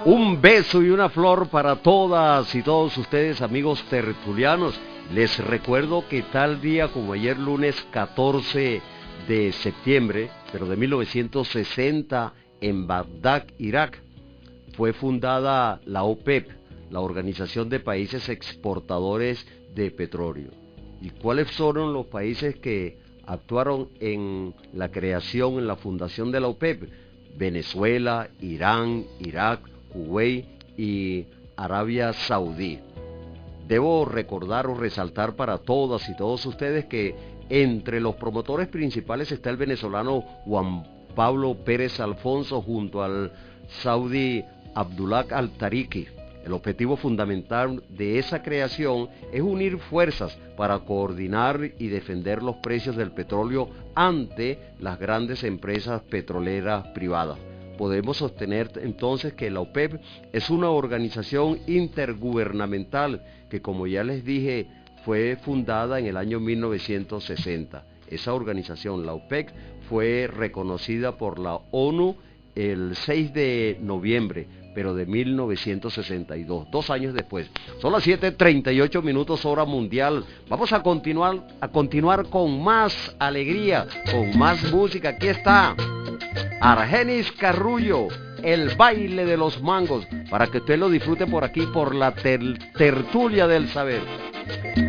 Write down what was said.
Un beso y una flor para todas y todos ustedes, amigos tertulianos. Les recuerdo que tal día como ayer, lunes 14 de septiembre, pero de 1960, en Bagdad, Irak, fue fundada la OPEP, la Organización de Países Exportadores de Petróleo. ¿Y cuáles fueron los países que actuaron en la creación, en la fundación de la OPEP? Venezuela, Irán, Irak, Kuwait y Arabia Saudí. Debo recordar o resaltar para todas y todos ustedes que entre los promotores principales está el venezolano Juan Pablo Pérez Alfonso junto al saudí Abdullah Al-Tariki. El objetivo fundamental de esa creación es unir fuerzas para coordinar y defender los precios del petróleo ante las grandes empresas petroleras privadas. Podemos sostener entonces que la OPEP es una organización intergubernamental que, como ya les dije, fue fundada en el año 1960. Esa organización, la OPEP, fue reconocida por la ONU el 6 de noviembre, pero de 1962, 2 años después. Son las 7:38 minutos hora mundial. Vamos a continuar con más alegría, con más música. Aquí está Argenis Carrullo, el baile de los mangos, para que usted lo disfrute por aquí, por la tertulia del saber.